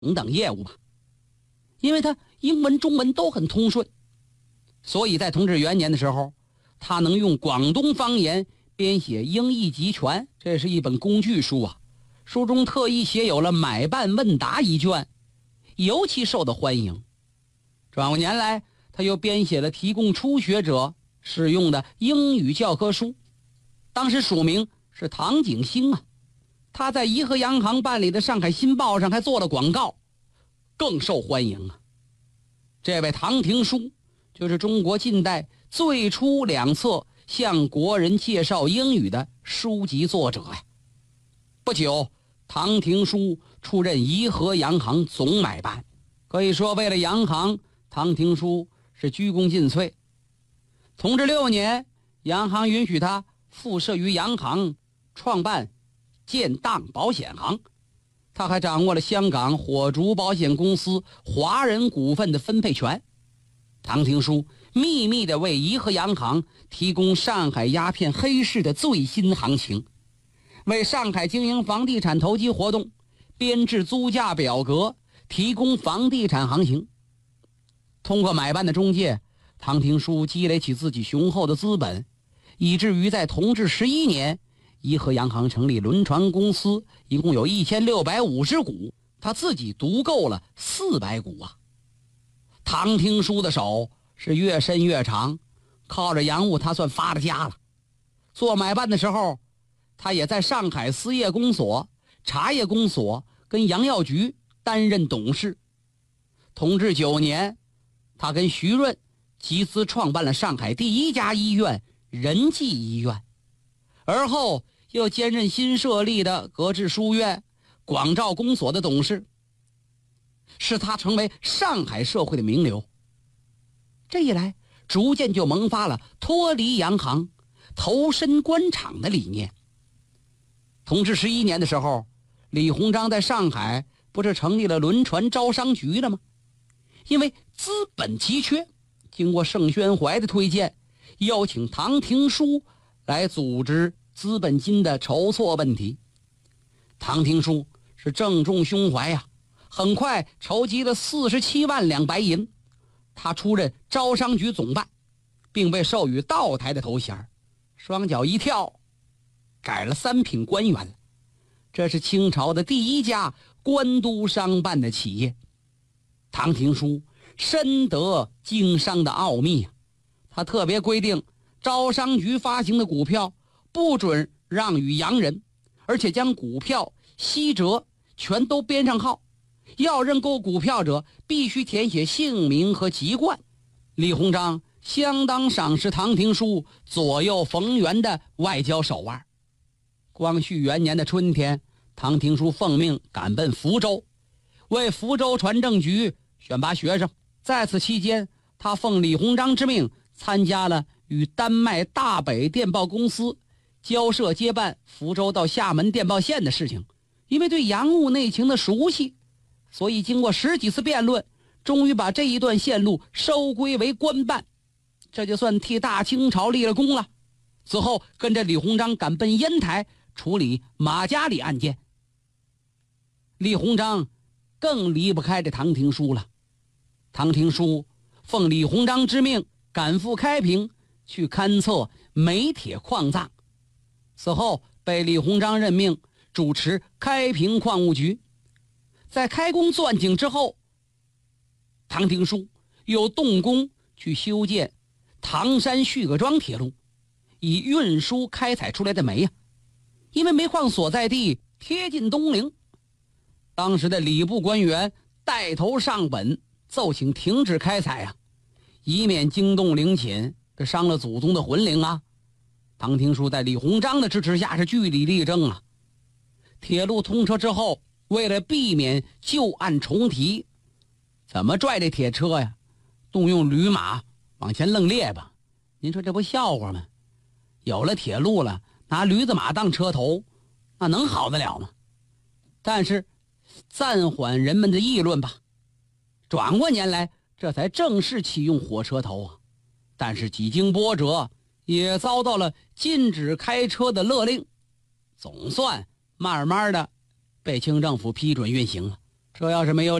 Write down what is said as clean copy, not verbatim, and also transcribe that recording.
等业务吧。因为他英文中文都很通顺，所以在同治元年的时候，他能用广东方言编写英译集全，这是一本工具书啊。书中特意写有了买办问答一卷，尤其受到欢迎。转过年来，他又编写了提供初学者使用的英语教科书，当时署名是唐景星啊。他在颐和洋行办理的《上海新报》上还做了广告，更受欢迎啊。这位唐廷枢就是中国近代最初2册向国人介绍英语的书籍作者呀。不久，唐廷枢出任颐和洋行总买办，可以说为了洋行，唐廷枢是鞠躬尽瘁。同治6年，洋行允许他附设于洋行，创办建档保险行。他还掌握了香港火烛保险公司华人股份的分配权。唐廷枢秘密地为颐和洋行提供上海鸦片黑市的最新行情，为上海经营房地产投机活动编制租价表格，提供房地产行情。通过买办的中介，唐廷枢积累起自己雄厚的资本，以至于在同治11年，颐和洋行成立轮船公司，一共有1650股，他自己独购了400股啊。唐廷枢的手是越伸越长，靠着洋务他算发了家了。做买办的时候，他也在上海丝业公所、茶叶公所跟洋药局担任董事。同治9年，他跟徐润集资创办了上海第1家医院仁济医院，而后又兼任新设立的格致书院、广照公所的董事，使他成为上海社会的名流。这一来，逐渐就萌发了脱离洋行、投身官场的理念。同治11年的时候，李鸿章在上海不是成立了轮船招商局了吗？因为资本奇缺，经过盛宣怀的推荐，邀请唐廷枢来组织资本金的筹措问题。唐廷枢是正中胸怀呀，很快筹集了47万两白银。他出任招商局总办，并被授予道台的头衔，双脚一跳，改了3品官员了。这是清朝的第1家官督商办的企业。唐廷枢深得经商的奥秘啊，他特别规定，招商局发行的股票不准让与洋人，而且将股票息折全都编上号，要认购股票者必须填写姓名和籍贯。李鸿章相当赏识唐廷枢左右逢源的外交手腕。光绪元年的春天，唐廷枢奉命赶奔福州，为福州船政局选拔学生。在此期间，他奉李鸿章之命参加了与丹麦大北电报公司交涉接办福州到厦门电报线的事情。因为对洋务内情的熟悉，所以经过10几次辩论，终于把这一段线路收归为官办，这就算替大清朝立了功了。此后跟着李鸿章赶奔烟台处理马嘉里案件。李鸿章更离不开这唐廷枢了。唐廷枢奉李鸿章之命赶赴开平去勘测煤铁矿藏，此后被李鸿章任命主持开平矿务局。在开工钻井之后，唐廷枢又动工去修建唐山胥各庄铁路，以运输开采出来的煤啊。因为煤矿所在地贴近东陵，当时的礼部官员带头上本奏请停止开采啊，以免惊动陵寝，这伤了祖宗的魂灵啊。唐廷枢在李鸿章的支持下是据理力争啊。铁路通车之后，为了避免旧案重提，怎么拽这铁车呀？动用驴马往前愣列吧。您说这不笑话吗？有了铁路了，拿驴子马当车头，那能好得了吗？但是暂缓人们的议论吧。转过年来，这才正式启用火车头啊。但是几经波折，也遭到了禁止开车的勒令，总算慢慢的被清政府批准运行了。 这要是没有